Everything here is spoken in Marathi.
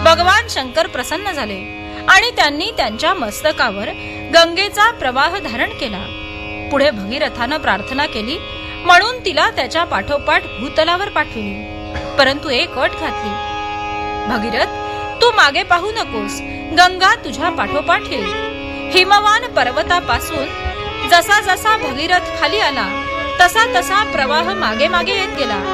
भगवान शंकर प्रसन्न झाले आणि त्यांनी त्यांच्या मस्तकावर गंगेचा प्रवाह धारण केला. पुढे भगीरथानं प्रार्थना केली म्हणून तिला त्याच्या पाठोपाठ भूतलावर पाठविली. परंतु एक अट घातली, भगीरथ तू मागे पाहू नकोस, गंगा तुझ्या पाठोपाठ येईल. हिमवान पर्वतापासून जसा जसा भगीरथ खाली आला तसा तसा प्रवाह मागे मागे येत गेला.